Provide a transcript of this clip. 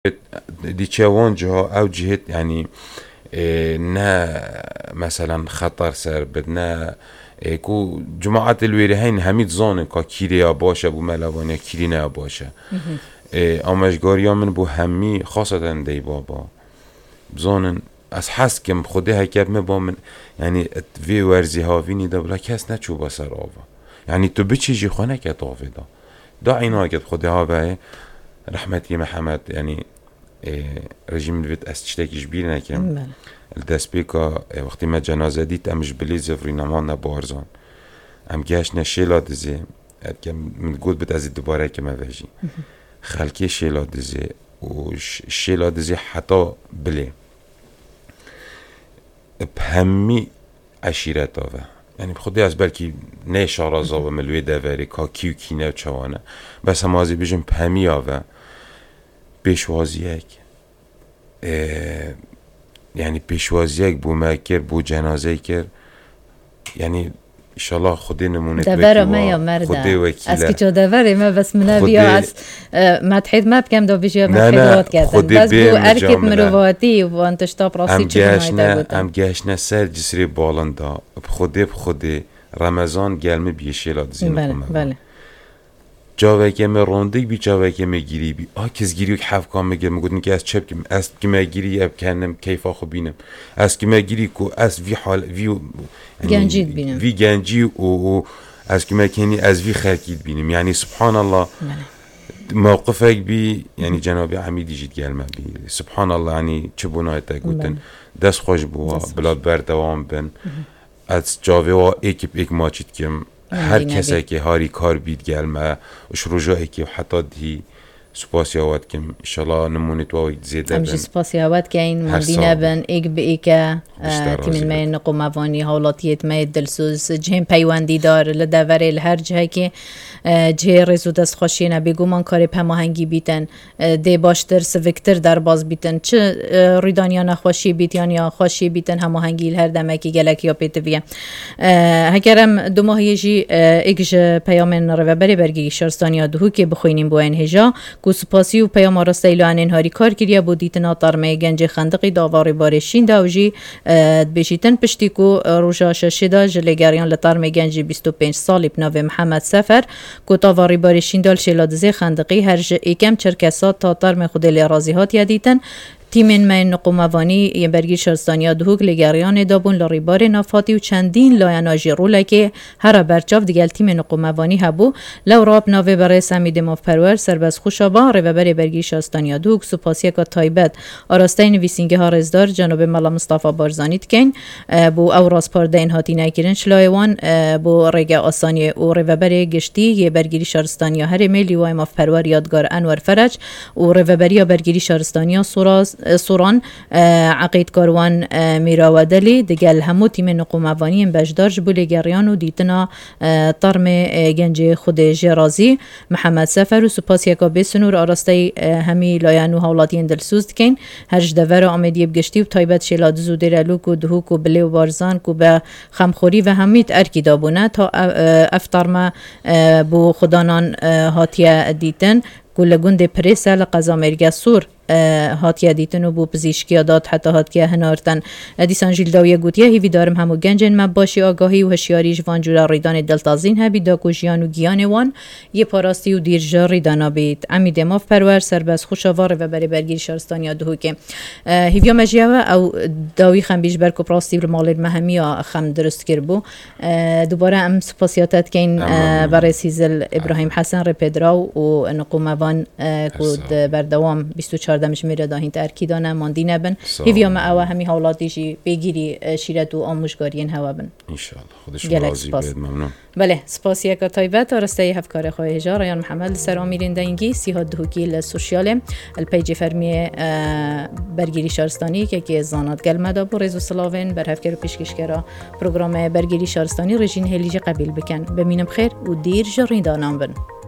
دي وانجها او جهت يعني نه مثلا خطر سر بدنا کو جماعت الویرهین همید زانن که کیریا باشه بو ملوانیا کیری نه باشه آمشگاریا من بو همی خاصتا دی بابا زانن از حس کم خوده هکر با من یعنی وی ورزی ها وینی دا بلا کس نچو بسر آوا یعنی تو بچیجی خونه که طافه دا اینا که خوده ها به رحمتی محمد یعنی رژیم دوید از چتاکیش بیر نکرم دست بیکا وقتی ما جنازه دید امش بلی زفری نمان نبارزان ام گهش نشیلا دزی من گود بد از دوباره که ما وجی خلکی شیلا دزی و شیلا دزی حتی بلی بهمی عشیرت آوه یعنی خودی از بلکی نه شارازا و ملوی دوری که کیو کینه و چوانه بس هم آزی بیجم بهمی آوه پیشوازیک یعنی پیشوازیک بو مکر بو جنازه کر یعنی انشالله خودی نمونه دور ما یا مرده از که چه دوری ما بس منو بیا از متحد ما بکم دو بیشی متحدات کردن بس بو ارکت مرواتی و انتشتا پراسی چه ام گشنه سر جسری بالندا بخودی رمضان گلمه بیشیلات زینم بله جاوه که من روندی بی جاوه که من گیری بی کس گیریو که حف کام میگه میگودن که از چپ کم از که من گیری اب کنم کیفا خو بینم از که من گیری کو از وی حال وی گنجید بینم وی گنجی و از که من کنی از وی خرکید بینم یعنی سبحان الله موقفك بي يعني جنابي عميدي جيت قال بي سبحان الله يعني چبونايتا گوتن دست خوش بوا بلاد بر دوام بن از جاوه و ایک ماچید کم هر کسی که هاری کار بید گلمه اش رجایی که حتی دی سپاسی آواد کم انشالله نمونت و زیده بن همچه سپاسی آواد که این ماندینه بن ایک به ایکه تیمین مای نقو موانی حالاتیت مای دلسوز جهم پیواندی دار لدوره لهر جهه که جه رزو دست خوشی نبیگو من کاری پماهنگی بیتن دی باشتر سوکتر در باز بیتن چه ریدانیا نخوشی بیتن یا خوشی بیتن هماهنگی لهر دمکی گلک یا پیت بیم هکرم دو ماهی جی ایکش پیامن رو بری برگی شرستانیا دهو که بخوینیم با این هجا کو سپاسی و پیام راستایلو ان هاری کار کردیا بودیتنا طرمه گنج خندقی داواری بارشین داوجی بشیتن پشتی کو روجا ششدا جلگریان لطرمه گنج 25 سالی بناو محمد سفر کو داواری بارشین دال شلادزه خندقی هر یکم چرکسات تا طرمه خود لرازی هات یادیتن تیمین من نقوموانی یه برگی شرستانیا دهوک لگریان دابون لریبار نافاتی و چندین لایناجی روله که هر برچاف دیگل تیم نقوموانی هبو لو راب ناوه برای سمید مفپرور سربز خوشابا رو بری برگی شرستانیا دهوک سپاسی که تایبت آراسته نویسینگه ها رزدار جناب ملا مصطفی بارزانیت کن بو او راس پاردین هاتی نکرن شلایوان بو رگه آسانی و رو بری گشتی یه برگی شرستانیا هر میلی و مفپرور یادگار انور فرج و رو بری برگی شرستانیا سوران عقید کاروان میراودلی دیگل همو تیم نقوموانی بجدارج بولی گریان و دیتنا طرم گنج خود جرازی محمد سفر و سپاس یکا بسنور آراسته همی لایانو حولاتین دلسوز کن هرج دور آمدی بگشتی و تایبت شلاد زودر لوک و دهوک و بلی و بارزان کو به خمخوری و همیت ارکی دابونه تا افترما بو خدانان هاتیه دیتن کل گند پریسا لقضا مرگه سور هاتیه دیتن و بو پزیشکی داد حتی هاتیه هنارتن دیسان جلداویه گوتیه هیوی دارم همو گنجن مباشی آگاهی و هشیاری جوان جورا ریدان دلتازین هبی داکو جیان و گیان وان یه پاراستی و دیرجا ریدانا بید امی دماف پرور سربز خوشاوار و بری برگیر شارستانیا دهو که هیویا مجیوه او داوی خم بیش برکو پراستی و مال المهمی خم درست کر بو دوباره ام سپاسیاتت که این برای سیزل ابراهیم حسن رپدراو و نقوموان کود بردوام 24 دمش میره داهین ترکیدانه ماندی نبن هیویا ما اوه همی حالاتی جی بگیری شیرت و آموشگارین هوا بن انشالله خودش راضی بید ممنون بله سپاسی که تایبت آرسته هفکار خواه هجا رایان محمد سر آمیرین دینگی سیها دهوکی لسوشیال الپیج فرمی برگیری شارستانی که زانات گلمه دا بو رزو سلاوین بر هفکر و پیشکشکرا پروگرام برگیری شارستانی رژین هلیج قبیل بکن بمینم خیر و دیر جرین دانام بن